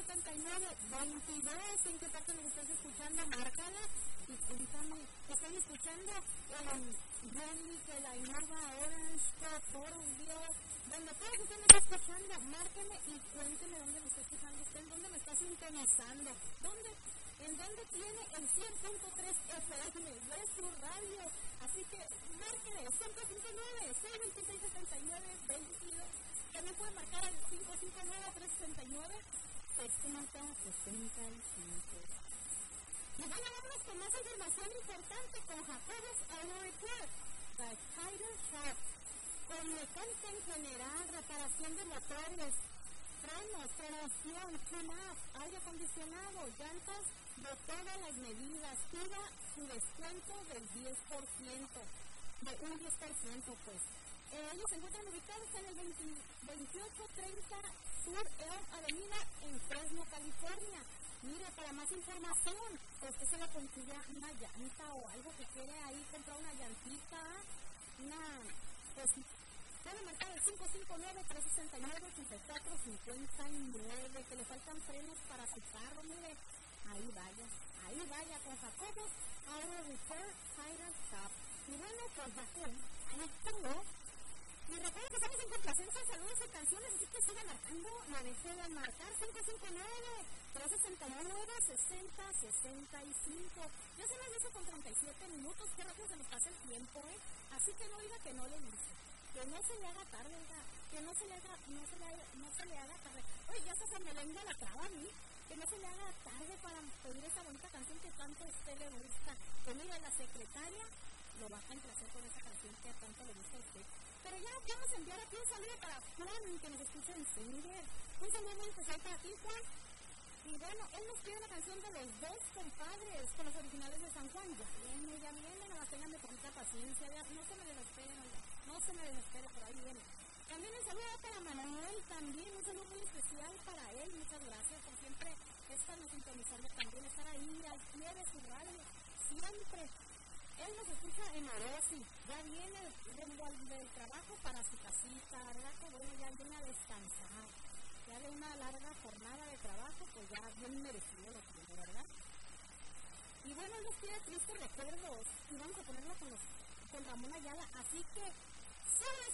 22. ¿En qué parte me estás escuchando? Márcala y cuéntame. ¿Están escuchando en Renwick, la Innova, Orange, Dios? Donde todos ustedes me están escuchando, márquenme y cuéntenme dónde me está escuchando usted, dónde me está sintonizando, en dónde tiene el 100.3 FM de su radio. Así que márquenme, 100.9, 626-79-22. También pueden marcar el 559-369-6065. Y bueno, vámonos con más información importante con Jacobus Auto Report, The Title Shop, con mecánica en general, reparación de motores, frenos, tracción, tune-up, aire acondicionado, llantas de todas las medidas. Pida su descuento del 10%, de un 10% pues. Ellos se encuentran ubicados en el 2830 Sur Elm Avenida en Fresno, California. Mira, para más información, pues que se le consiga una llanta o algo que quiere ahí comprar una llantita, pues puede marcar el 559-369-8459, que le faltan frenos para su carro. Mire, ahí vaya con Jacobo Auto Repair Tire Shop. Y bueno, pues ahí estuvo. Y recuerden que estamos en complacencia, saludos y canciones, así que sigan marcando, no dejen de marcar 559-369-6065. Ya son las 10:37, qué rápido se nos pasa el tiempo, así que no diga que no le dice, que no se le haga tarde, que no se le haga tarde. Oye, ya hasta se me lengua la traba a mí, que no se le haga tarde para pedir esa bonita canción que tanto a usted le gusta. Que mira, la secretaria lo va a complacer con esa canción que tanto le gusta a usted. Pero ya vamos a enviar aquí un saludo para Juan, que nos escucha en Finger. Un saludo muy especial para ti, Juan. Y bueno, él nos pide la canción de los dos compadres, con los originales de San Juan. Ya viene, nomás tenganme poquita paciencia, no se me desespere, por ahí viene. También un saludo para Manuel, también un saludo muy especial para él. Muchas gracias por siempre estarnos sintonizando, también estar ahí al pie de su radio, siempre. Él nos escucha en Orosi, ya viene rumbo del trabajo para su casita, ¿verdad? Que bueno, ya viene a descansar, ya de una larga jornada de trabajo, pues ya bien merecido lo tiene, ¿verdad? Y bueno, él nos pide tristes recuerdos, y vamos a ponerlo con Ramón Ayala, así que, ¡súbele,